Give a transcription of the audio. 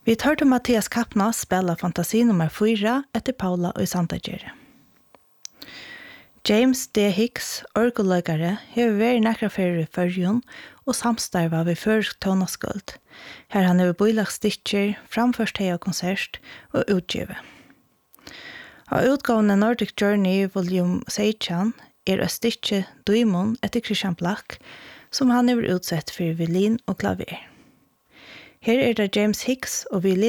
Vi tar til Mattias Kappnas spela fantasi nummer 4 etter Paula og Sandagjere. James D. Hicks, orgeløygare, hever vært nekra fyrir i førjun og samstarva ved førsk tonaskult, her han hever bøylagt stikker, framførst heia konsert og utgivet. Av utgavene Nordic Journey Volume 16 et stikke Duimon etter Christian Black, som han hever utsett for violin og klaver. Her det James Hicks og violin